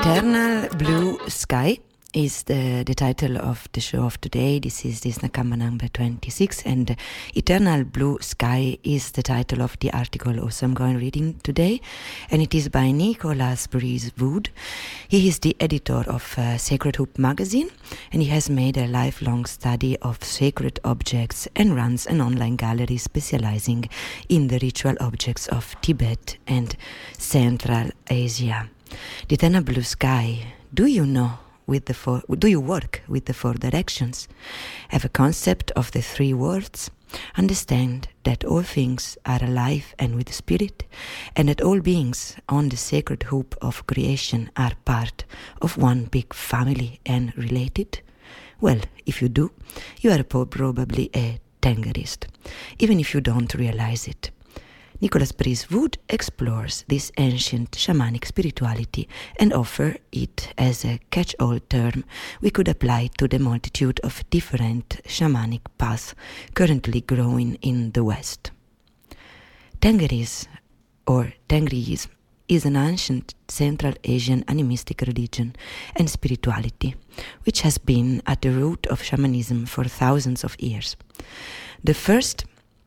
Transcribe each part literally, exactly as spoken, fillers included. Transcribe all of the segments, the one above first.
Eternal Blue Sky is the, the title of the show of today. This is this Nakama number twenty-six, and uh, Eternal Blue Sky is the title of the article also I'm going reading today, and it is by Nicholas Breeze-Wood. He is the editor of uh, Sacred Hoop magazine, and he has made a lifelong study of sacred objects and runs an online gallery specializing in the ritual objects of Tibet and Central Asia. The Eternal Blue Sky, do you know with the four, do you work with the four directions? Have a concept of the three worlds? Understand that all things are alive and with spirit, and that all beings on the sacred hoop of creation are part of one big family and related? Well, if you do, you are probably a Tengerist, even if you don't realize it. Nicholas Breeze-Wood explores this ancient shamanic spirituality and offers it as a catch-all term we could apply to the multitude of different shamanic paths currently growing in the West. Tengeris, or Tengriism, is an ancient Central Asian animistic religion and spirituality, which has been at the root of shamanism for thousands of years. The first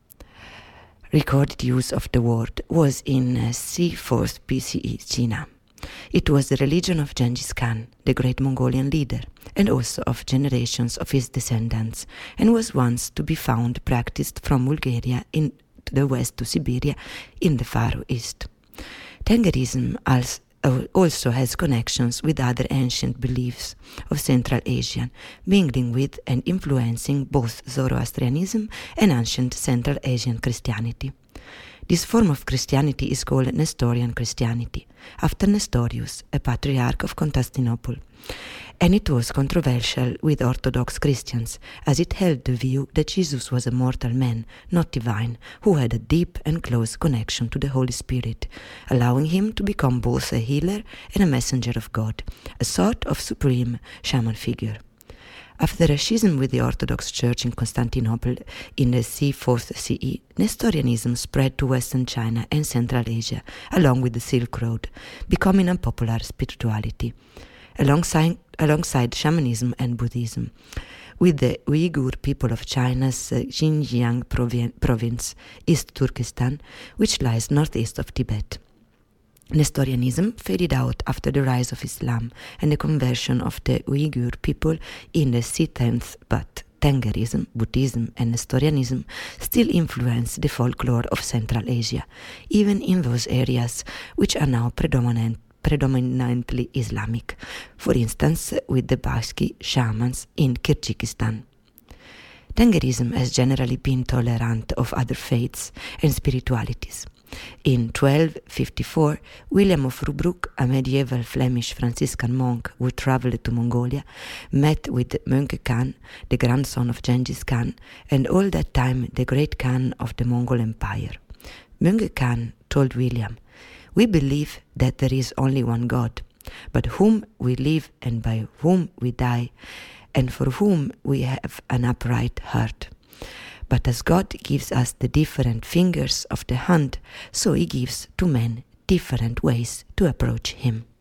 recorded use of the word was in uh, c fourth B C E China. It was the religion of Genghis Khan, the great Mongolian leader, and also of generations of his descendants, and was once to be found practiced from Bulgaria in the west to Siberia in the Far East. Tengerism also also has connections with other ancient beliefs of Central Asia, mingling with and influencing both Zoroastrianism and ancient Central Asian Christianity. This form of Christianity is called Nestorian Christianity, after Nestorius, a patriarch of Constantinople, and it was controversial with Orthodox Christians, as it held the view that Jesus was a mortal man, not divine, who had a deep and close connection to the Holy Spirit, allowing him to become both a healer and a messenger of God, a sort of supreme shaman figure. After a schism with the Orthodox Church in Constantinople in the c fourth C E, Nestorianism spread to Western China and Central Asia, along with the Silk Road, becoming a popular spirituality. Alongside, alongside shamanism and Buddhism, with the Uyghur people of China's uh, Xinjiang provi- province, East Turkestan, which lies northeast of Tibet. Nestorianism faded out after the rise of Islam and the conversion of the Uyghur people in the c tenth, but Tengerism, Buddhism, and Nestorianism still influence the folklore of Central Asia, even in those areas which are now predominant predominantly Islamic, for instance with the Bashki shamans in Kyrgyzstan. Tengerism has generally been tolerant of other faiths and spiritualities. In twelve fifty-four, William of Rubruck, a medieval Flemish Franciscan monk who traveled to Mongolia, met with Möngke Khan, the grandson of Genghis Khan, and all that time the great Khan of the Mongol Empire. Möngke Khan told William, "We believe that there is only one God, but whom we live and by whom we die, and for whom we have an upright heart. But as God gives us the different fingers of the hand, so he gives to men different ways to approach him."